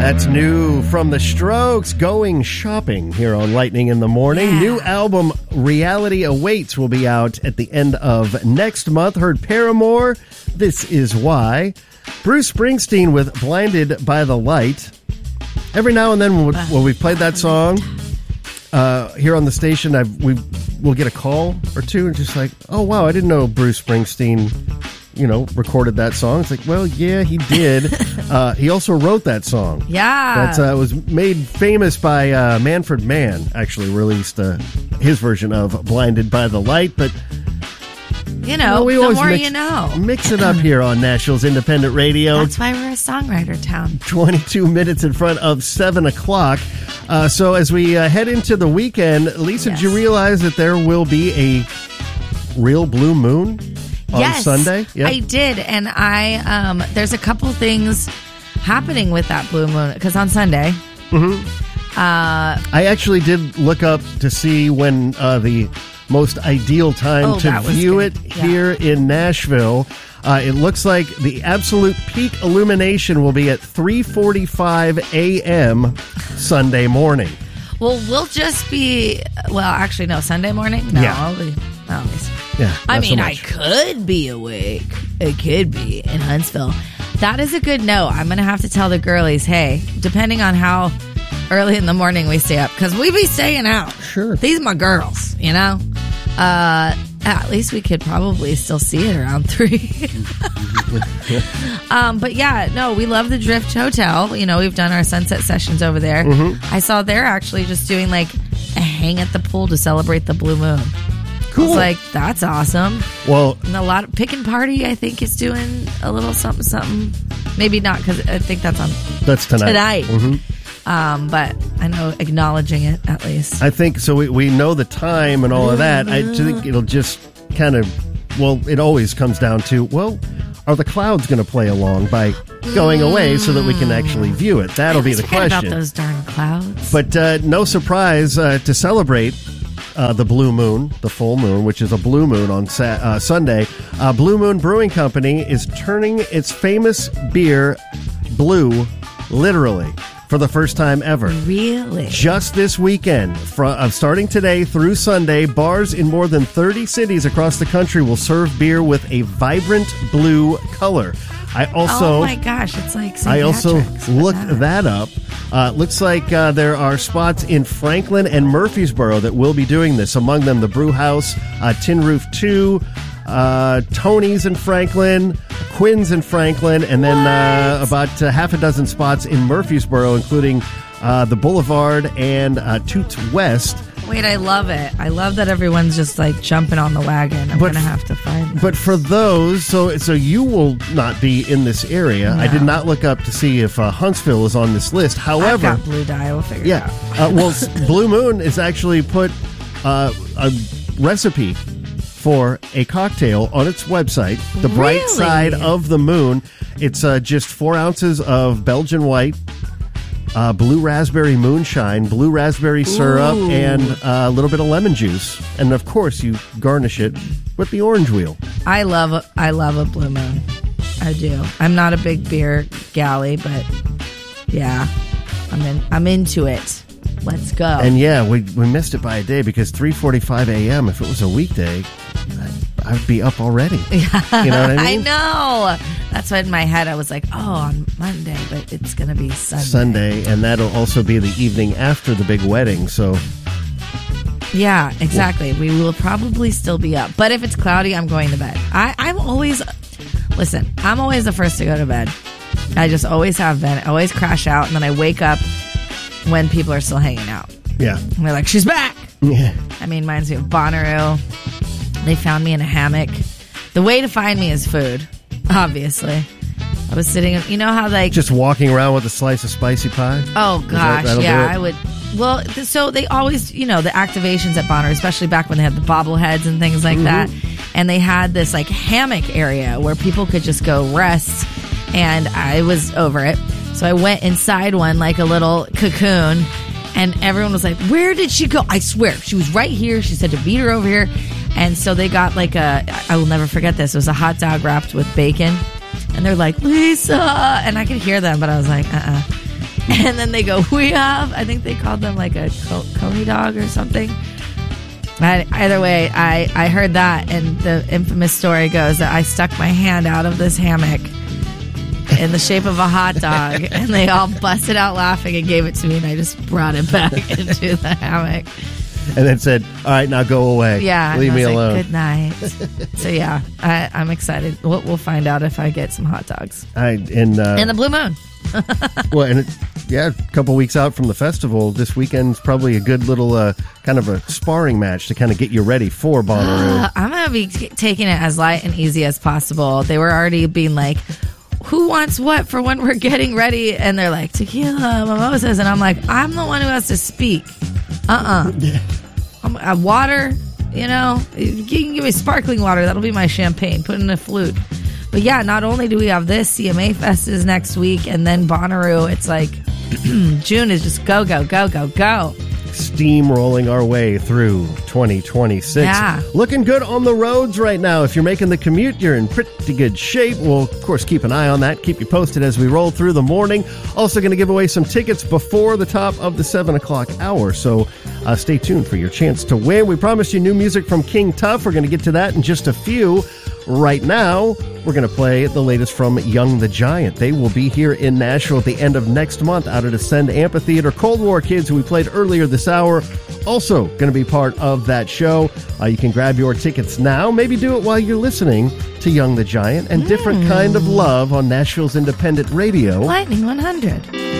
That's new from The Strokes, Going Shopping, here on Lightning in the Morning. Yeah. New album, Reality Awaits, will be out at the end of next month. Heard Paramore, This Is Why. Bruce Springsteen with Blinded by the Light. Every now and then when we've played that song here on the station, we'll get a call or two and just like, oh, wow, I didn't know Bruce Springsteen recorded that song. It's like, well, yeah, he did. He also wrote that song. Yeah. That was made famous by Manfred Mann, actually released his version of Blinded by the Light. But, we the more always you know. Mix it up here on Nashville's Independent Radio. That's why we're a songwriter town. 22 minutes in front of 7 o'clock. So as we head into the weekend, Lisa, Yes. did you realize that there will be a real blue moon on Sunday? Yes, I did. And there's a couple things happening with that blue moon. Because on Sunday... I actually did look up to see when the most ideal time to view it here in Nashville. It looks like the absolute peak illumination will be at 3:45 a.m. Sunday morning. Well, we'll just be... Well, actually, no. Sunday morning? No, Yeah. I'll be... Yeah, I mean, so I much. could be awake. It could be in Huntsville. That is a good note. I'm going to have to tell the girlies, hey, depending on how early in the morning we stay up, because we be staying out. Sure. These are my girls, at least we could probably still see it around 3. But yeah, no, we love the Drift Hotel. We've done our sunset sessions over there. I saw they're actually just doing like a hang at the pool to celebrate the blue moon. Cool. I was like, that's awesome. Well, And a lot of Pick and Party, I think, is doing a little something. Maybe not, because I think that's on that's tonight. But I know acknowledging it at least. I think so. We know the time and all of that. I think it'll just kind of, it always comes down to, are the clouds going to play along by going away so that we can actually view it? That'll be the Forget question. about those darn clouds. But no surprise to celebrate the blue moon, the full moon, which is a blue moon on Sunday. Blue Moon Brewing Company is turning its famous beer blue, literally, for the first time ever. Really? Just this weekend, starting today through Sunday, bars in more than 30 cities across the country will serve beer with a vibrant blue color. Oh my gosh, it's like St. I also Patrick's, but looked not. that up. Looks like there are spots in Franklin and Murfreesboro that will be doing this. Among them, the Brew House, Tin Roof 2, Tony's in Franklin, Quinn's in Franklin, and then about half a dozen spots in Murfreesboro, including the Boulevard and Toots West. Wait, I love it. I love that everyone's just like jumping on the wagon. I'm going to have to find them. But for those, so you will not be in this area. No. I did not look up to see if Huntsville is on this list. However, I've got blue dye. We'll figure it out. Blue Moon has actually put a recipe for a cocktail on its website, The Bright Really? Side of the Moon. It's just 4 ounces of Belgian white, blue raspberry moonshine, blue raspberry syrup, Ooh. and a little bit of lemon juice. And, of course, you garnish it with the orange wheel. I love a blue moon. I do. I'm not a big beer galley, but yeah, I'm into it. Let's go. And yeah, we missed it by a day because 3:45 a.m. If it was a weekday, I'd be up already. You know what I mean? I know. That's why in my head I was like, oh, on Monday, but it's going to be Sunday. And that'll also be the evening after the big wedding. So Yeah, exactly. We will probably still be up. But if it's cloudy, I'm going to bed. I'm always the first to go to bed. I just always have been. I always crash out, and then I wake up when people are still hanging out. yeah. And they're like, she's back. Yeah. I mean, reminds me of Bonnaroo. They found me in a hammock. The way to find me is food, obviously. I was sitting, you know how like... Just walking around with a slice of spicy pie? Oh, gosh, That'll yeah, do it? I would... Well, so they always, the activations at Bonnaroo, especially back when they had the bobbleheads and things like that. And they had this like hammock area where people could just go rest. And I was over it. So I went inside one like a little cocoon. And everyone was like, where did she go? I swear, she was right here. She said to meet her over here. And so they got like I will never forget this. It was a hot dog wrapped with bacon. And they're like, Lisa. And I could hear them, but I was like, And then they go, we have, I think they called them like a coney dog or something. Either way, I heard that, and the infamous story goes that I stuck my hand out of this hammock in the shape of a hot dog, and they all busted out laughing and gave it to me, and I just brought it back into the hammock. And then said, all right, now go away. Yeah. Leave me alone. Good night. So, yeah, I'm excited. We'll find out if I get some hot dogs. And the Blue Moon. Well, and a couple weeks out from the festival, this weekend's probably a good little kind of a sparring match to kind of get you ready for Bonnaroo. I'm going to be taking it as light and easy as possible. They were already being like, who wants what for when we're getting ready? And they're like, tequila, mimosas. And I'm like, I'm the one who has to speak. Water, you can give me sparkling water. That'll be my champagne. Put in a flute. But yeah, not only do we have this, CMA Fest is next week, and then Bonnaroo, it's like June is just go, go, go, go, go. Steamrolling our way through 2026. Yeah. Looking good on the roads right now. If you're making the commute, you're in pretty good shape. We'll, of course, keep an eye on that. Keep you posted as we roll through the morning. Also going to give away some tickets before the top of the 7 o'clock hour. So stay tuned for your chance to win. We promised you new music from King Tuff. We're going to get to that in just a few. Right now, we're going to play the latest from Young the Giant. They will be here in Nashville at the end of next month out at Ascend Amphitheater. Cold War Kids, who we played earlier this hour, also going to be part of that show. You can grab your tickets now. Maybe do it while you're listening to Young the Giant and Different Kind of Love on Nashville's independent radio. Lightning 100.